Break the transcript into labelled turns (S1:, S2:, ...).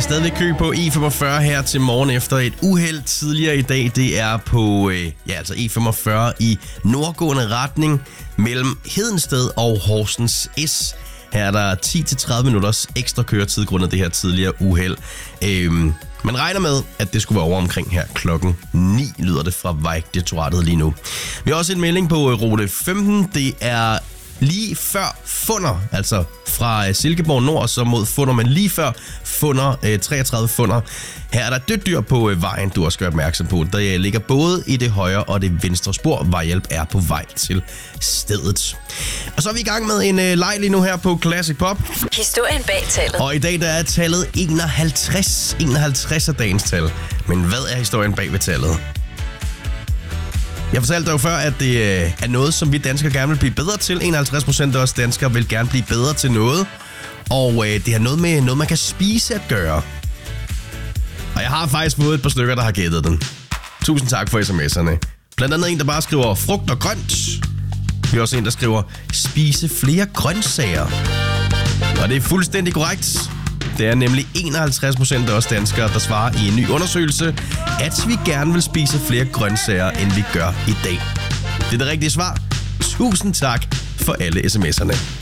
S1: stadigvæk kø på E45 her til morgen efter et uheld tidligere i dag. Det er på E45 i nordgående retning mellem Hedensted og Horsens S. Her er der 10-30 minutters ekstra køretid grundet det her tidligere uheld. Man regner med, at det skulle være over omkring her klokken 9, lyder det fra Vejdirektoratet lige nu. Vi har også en melding på rute 15. Det er lige før Funder, altså fra Silkeborg Nord så mod Funder, men lige før Funder, 33 Funder. Her er der dødt dyr på vejen, du også skal være opmærksom på. Der ligger både i det højre og det venstre spor. Vejhjælp er på vej til stedet. Og så er vi i gang med en leg lige nu her på Classic Pop.
S2: Historien bag tallet.
S1: Og i dag der er tallet 51. 51 er dagens tal. Men hvad er historien bag ved tallet? Jeg fortalte dig jo før, at det er noget, som vi danskere gerne vil blive bedre til. 51% af os danskere vil gerne blive bedre til noget. Og det har noget med noget, man kan spise at gøre. Og jeg har faktisk fået et par stykker, der har gættet den. Tusind tak for sms'erne. Blandt andet en, der bare skriver frugt og grønt. Vi har også en, der skriver spise flere grøntsager. Og det er fuldstændig korrekt. Det er nemlig 51% af os danskere, der svarer i en ny undersøgelse, at vi gerne vil spise flere grøntsager, end vi gør i dag. Det er det rigtige svar. Tusind tak for alle sms'erne.